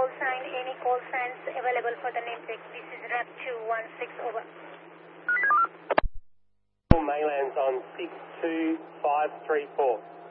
call sign, any call signs available for the name check? This is RAP 216, over. Mainland's on 62534.